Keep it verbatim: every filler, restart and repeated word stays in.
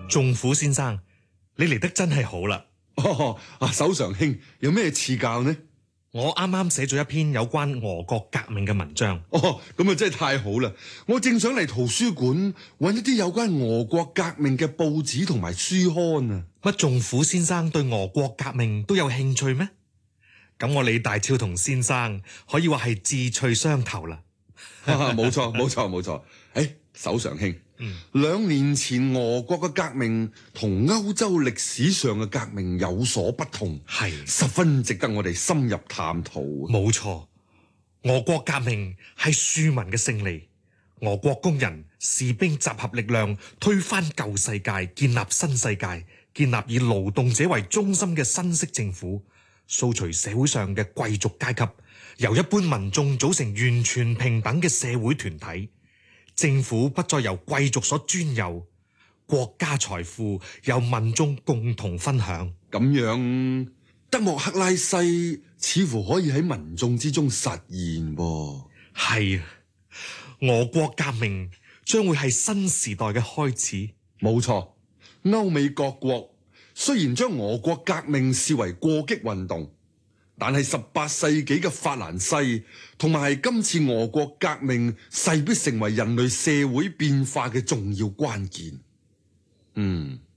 仲甫先生，你嚟得真係好啦。 哦，啊，首常兄有咩賜教呢？ 我啱啱寫咗一篇有關俄國革命嘅文章。 哦，咁啊真係太好啦！我正想嚟圖書館揾一啲有關俄國革命嘅報紙同埋書刊啊。 乜仲甫先生對俄國革命都有興趣咩？咁我李大超同先生可以話係志趣相投啦。 冇錯冇錯冇錯。誒，首常兄， 嗯， 兩年前俄國嘅革命同歐洲歷史上嘅革命有所不同， 係十分值得我哋深入探討。 冇錯，俄國革命係庶民嘅勝利，俄國工人士兵集合力量，推翻舊世界，建立新世界，建立以勞動者為中心嘅新式政府，掃除社會上嘅貴族階級，由一般民眾組成完全平等嘅社會團體。政府不再由貴族所專有，國家財富由民眾共同分享。 咁樣，德莫克拉西似乎可以喺民眾之中實現噃。 係，俄國革命將會係新時代嘅開始。 冇錯，歐美各國雖然將俄國革命視為過激運動，但係十八世紀嘅法蘭西同埋今次俄國革命勢必成為人類社會變化嘅重要關鍵。嗯，